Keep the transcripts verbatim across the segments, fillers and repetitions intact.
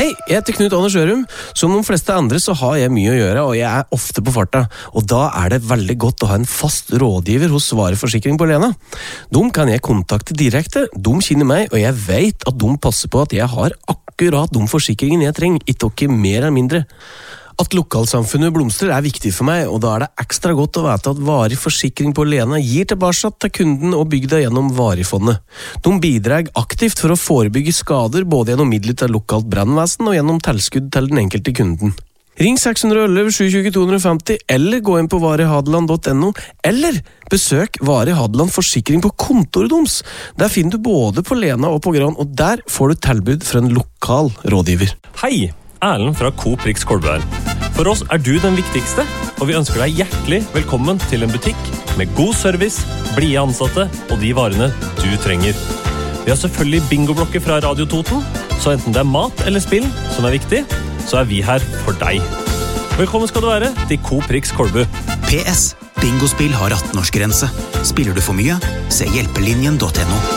Hei, jeg heter Knut Anders Ørum. Som de fleste andre så har jeg mye å gjøre, og jeg er ofte på farta. Og da er det veldig godt å ha en fast rådgiver hos Vareforsikring på Lena. De kan jeg kontakte direkte, de kjenner meg, og jeg vet at de passer på at jeg har akkurat de forsikringen jeg trenger, ikke mer eller mindre. At lokalsamfunnet blomstrer er viktig for meg, og da er det ekstra godt å vite at Varig Forsikring på Lena gir tilbake til kunden og bygda gjennom Varifondet. De bidrar aktivt for å forebygge skader både gjennom midler til lokalt brannvesen og gjennom tilskudd til den enkelte kunden. Ring seks ett ett, sju to to, to fem zero eller gå inn på varihadeland punktum no eller besøk Vari Hadeland Forsikring på kontoret deres. Der finner du både på Lena og på Gran, og der får du tilbud fra en lokal rådgiver. Hei! Erlend fra Coop Rix Kolbu her. For oss er du den viktigste, og vi ønsker deg hjertelig velkommen til en butikk med god service, blide ansatte og de varene du trenger. Vi har selvfølgelig bingoblokker fra Radio Toten, så enten det er mat eller spill som er viktig, så er vi her for deg. Velkommen skal du være til Coop Rix Kolbu. P S. Bingospill har atten-årsgrense. Spiller du for mye? Se hjelpelinjen punktum no.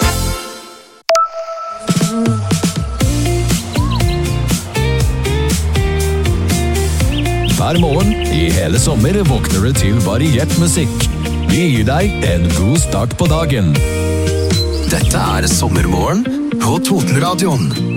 Hver morgen i hele sommer våkner du til variert musikk. Vi gir deg en god start på dagen. Dette er Sommermorgen på Totenradioen.